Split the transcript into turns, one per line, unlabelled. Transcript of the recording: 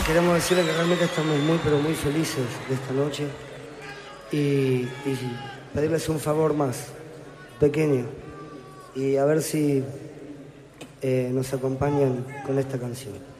queremos decirle que realmente estamos muy, pero muy felices de esta noche y pedirles un favor más, pequeño, y a ver si nos acompañan con esta canción.